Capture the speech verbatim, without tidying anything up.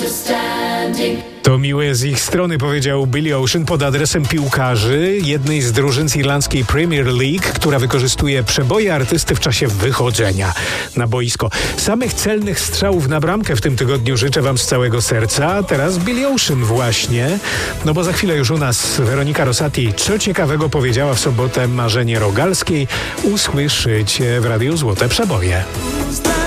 To miłe z ich strony, powiedział Billy Ocean pod adresem piłkarzy jednej z drużyn z irlandzkiej Premier League, która wykorzystuje przeboje artysty w czasie wychodzenia na boisko. Samych celnych strzałów na bramkę w tym tygodniu życzę wam z całego serca. A teraz Billy Ocean właśnie, no bo za chwilę już u nas Weronika Rosati co ciekawego powiedziała w sobotę Marzenie Rogalskiej usłyszycie w Radiu Złote Przeboje.